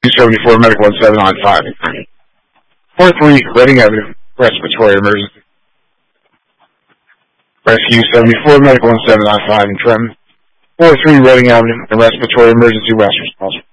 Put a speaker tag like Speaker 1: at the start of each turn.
Speaker 1: 274 Medical 1795. 43 Reading Avenue, respiratory emergency. Rescue 74 Medical 1795 in Trenton. 43 Reading Avenue, a respiratory emergency. West response.